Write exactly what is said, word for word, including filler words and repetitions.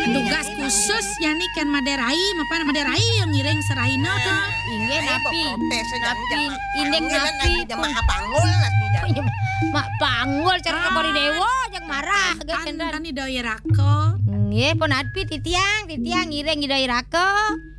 tugas khusus yani kan maderai mapan maderai yang ngiring seraina tuh. Inge napi. Napi indeng napi. Jamaah panggul lah sih. Mak panggul cara kapori dewa yang marah kan kan di daerah ko. Nggih pon napi titiang titiang ngiring di daerah ko.